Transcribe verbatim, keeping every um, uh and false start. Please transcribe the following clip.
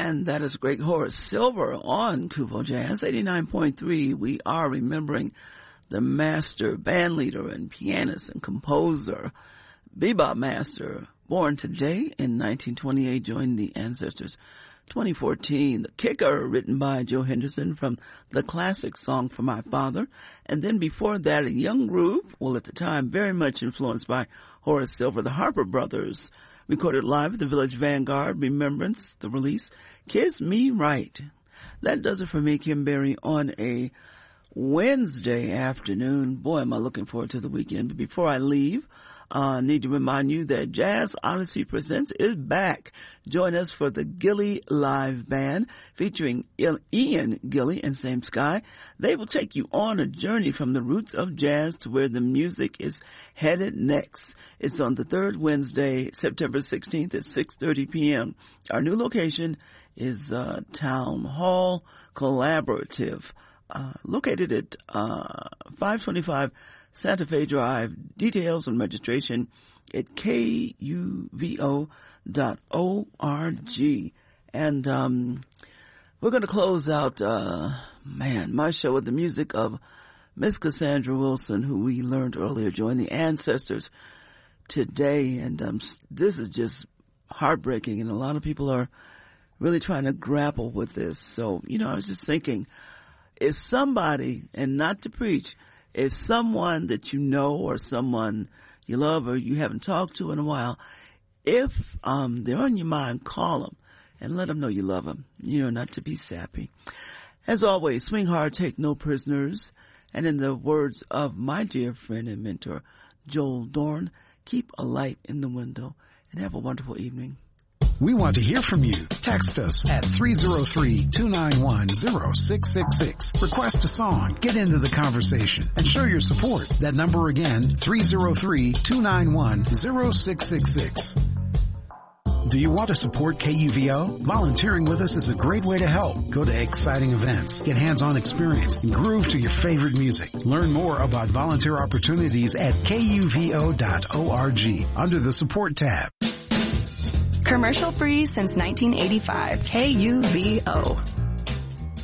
And that is great Horace Silver on Kuvo Jazz eighty-nine point three. We are remembering the master band leader and pianist and composer, bebop master, born today in nineteen twenty-eight, joined the Ancestors twenty fourteen. The Kicker, written by Joe Henderson from the classic Song for My Father. And then before that, a young group, well at the time very much influenced by Horace Silver, the Harper Brothers, recorded live at the Village Vanguard, Remembrance, the release, Kiss Me Right. That does it for me, Kim Berry, on a Wednesday afternoon. Boy, am I looking forward to the weekend. But before I leave, I uh, need to remind you that Jazz Odyssey Presents is back. Join us for the Gilly Live Band featuring Ian Gilly and Same Sky. They will take you on a journey from the roots of jazz to where the music is headed next. It's on the third Wednesday, September sixteenth at six thirty p.m. Our new location is uh, Town Hall Collaborative, uh, located at uh, five twenty-five Santa Fe Drive. Details and registration at K U V O dot org. And um we're going to close out, uh man, my show with the music of Miss Cassandra Wilson, who we learned earlier joined the Ancestors today. And um this is just heartbreaking, and a lot of people are really trying to grapple with this. So, you know, I was just thinking, if somebody, and not to preach, if someone that you know or someone you love or you haven't talked to in a while, if um they're on your mind, call them and let them know you love them, you know, not to be sappy. As always, swing hard, take no prisoners. And in the words of my dear friend and mentor, Joel Dorn, keep a light in the window and have a wonderful evening. We want to hear from you. Text us at three oh three, two nine one, oh six six six. Request a song, get into the conversation, and show your support. That number again, three oh three, two nine one, oh six six six. Do you want to support K U V O? Volunteering with us is a great way to help. Go to exciting events, get hands-on experience, and groove to your favorite music. Learn more about volunteer opportunities at K U V O dot org under the Support tab. Commercial free since nineteen eighty-five. K U V O.